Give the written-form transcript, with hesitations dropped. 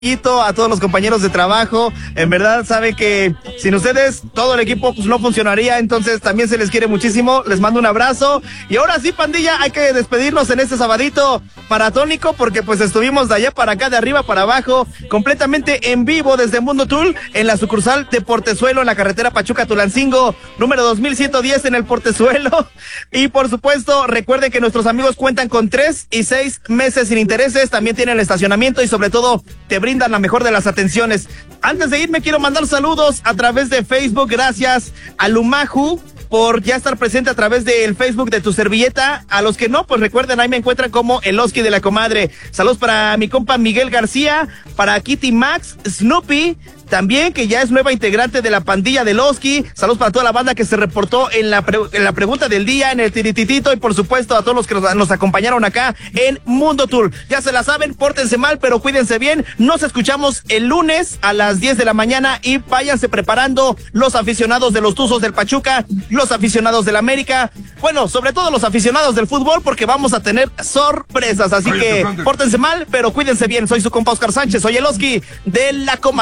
a todos los compañeros de trabajo. En verdad, sabe que sin ustedes todo el equipo pues no funcionaría, entonces también se les quiere muchísimo. Les mando un abrazo. Y ahora sí, pandilla, hay que despedirnos en este sabadito maratónico porque pues estuvimos de allá para acá, de arriba para abajo, completamente en vivo desde Mundo Tool en la sucursal de Portezuelo, en la carretera Pachuca-Tulancingo, número 2110 en el Portezuelo. Y por supuesto, recuerden que nuestros amigos cuentan con 3 y 6 meses sin intereses, también tienen el estacionamiento y sobre todo te brindan la mejor de las atenciones. Antes de irme quiero mandar saludos a través de Facebook, gracias a Lumaju por ya estar presente a través del Facebook de Tu Servilleta. A los que no, pues recuerden, ahí me encuentran como el Oski de la Comadre. Saludos para mi compa Miguel García, para Kitty Max, Snoopy, también que ya es nueva integrante de la pandilla del Oski. Saludos para toda la banda que se reportó en la pregunta del día, en el tirititito, y por supuesto a todos los que nos acompañaron acá en Mundo Tour. Ya se la saben, pórtense mal, pero cuídense bien. Nos escuchamos el lunes a las 10 de la mañana y váyanse preparando los aficionados de los Tuzos del Pachuca, los aficionados del América, bueno, sobre todo los aficionados del fútbol, porque vamos a tener sorpresas. Así que pórtense mal, pero cuídense bien. Soy su compa Oscar Sánchez, soy el Oski de la Comadre.